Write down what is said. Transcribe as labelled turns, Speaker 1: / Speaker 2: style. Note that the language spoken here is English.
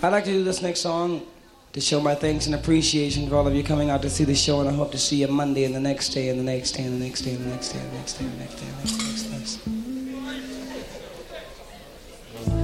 Speaker 1: I'd like to do this next song to show my thanks and appreciation for all of you coming out to see the show, and I hope to see you Monday and the next day and the next day and the next day and the next day and the next day and the next day and the next day.